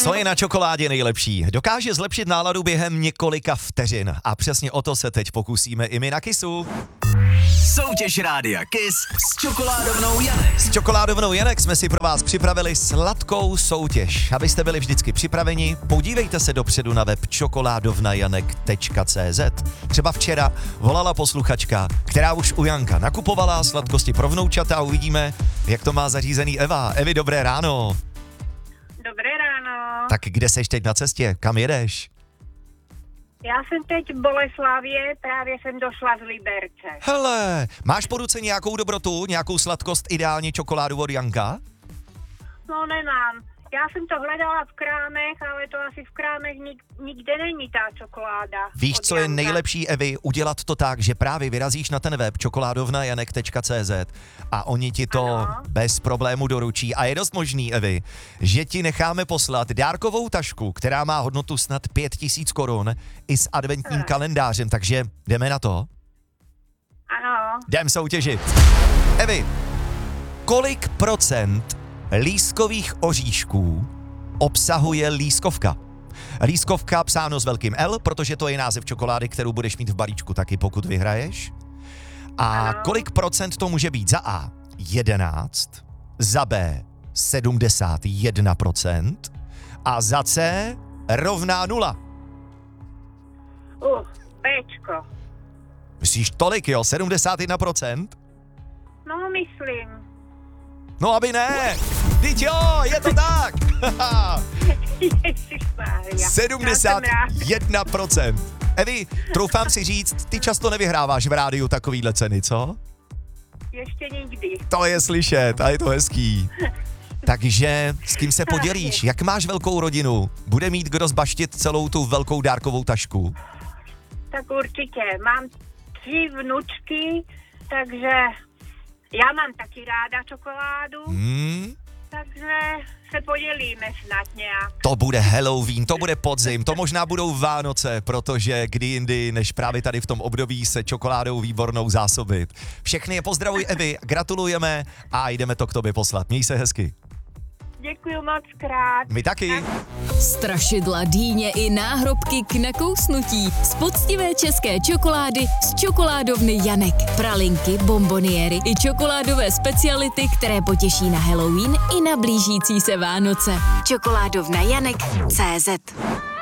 Co je na čokoládě nejlepší? Dokáže zlepšit náladu během několika vteřin. A přesně o to se teď pokusíme i my na Kissu. Soutěž Rádia Kiss s čokoládovnou Janek. S čokoládovnou Janek jsme si pro vás připravili sladkou soutěž. Abyste byli vždycky připraveni, podívejte se dopředu na web čokoládovnajanek.cz. Třeba včera volala posluchačka, která už u Janka nakupovala sladkosti pro vnoučata a uvidíme, jak to má zařízený Eva. Evi, dobré ráno. Dobré ráno. Tak kde seš teď na cestě? Kam jedeš? Já jsem teď v Boleslavě, právě jsem došla z Liberce. Hele, máš po ruce nějakou dobrotu, nějakou sladkost, ideálně čokoládu od Janka? No nemám. Já jsem to hledala v krámech, ale to asi v krámech nikde není ta čokoláda. Víš, od co je Janka. nejlepší, Evi? Udělat to tak, že právě vyrazíš na ten web čokoládovnajanek.cz a oni ti to bez problému doručí. A je dost možný, Evi, že ti necháme poslat dárkovou tašku, která má hodnotu snad 5000 korun i s adventním kalendářem, takže jdeme na to? Ano. Jdem soutěžit. Evi, kolik procent lískových oříšků obsahuje lískovka? Lískovka psáno s velkým L, protože to je název čokolády, kterou budeš mít v balíčku taky, pokud vyhraješ. A kolik procent to může být? Za A 11, za B 71% a za C rovná 0. Péčko. Myslíš tolik, jo? 71%? No, myslím. No aby ne! Vždyť jo, je to tak! Ježišmarja. 71%. Evi, troufám si říct, ty často nevyhráváš v rádiu takovýhle ceny, co? Ještě nikdy. To je slyšet a je to hezký. Takže s kým se podělíš? Jak máš velkou rodinu? Bude mít kdo zbaštit celou tu velkou dárkovou tašku? Tak určitě. Mám 3 vnučky, takže já mám taky ráda čokoládu, takže se podělíme snad nějak. To bude Halloween, to bude podzim, to možná budou Vánoce, protože kdy jindy, než právě tady v tom období se čokoládou výbornou zásobit. Všechny je pozdravuj, Evi, gratulujeme a jdeme to k tobě poslat. Měj se hezky. Děkuju moc krát. My taky. Strašidla, dýně i náhrobky k nakousnutí z poctivé české čokolády z čokoládovny Janek. Pralinky, bomboniéry i čokoládové speciality, které potěší na Halloween i na blížící se Vánoce. Čokoládovna Janek.cz